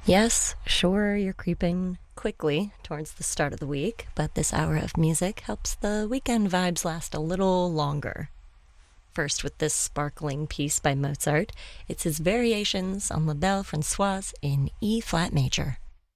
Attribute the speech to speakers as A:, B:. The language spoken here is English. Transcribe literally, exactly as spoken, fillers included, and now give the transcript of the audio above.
A: Yes, sure, you're creeping quickly towards the start of the week, but this hour of music helps the weekend vibes last a little longer. First, with this sparkling piece by Mozart, it's his variations on La Belle Françoise in E flat major.